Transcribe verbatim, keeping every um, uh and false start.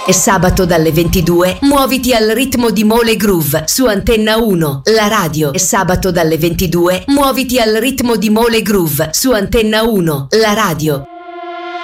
E sabato dalle ventidue muoviti al ritmo di Mole Groove su Antenna uno, la radio. E sabato dalle ventidue muoviti al ritmo di Mole Groove su Antenna uno, la radio.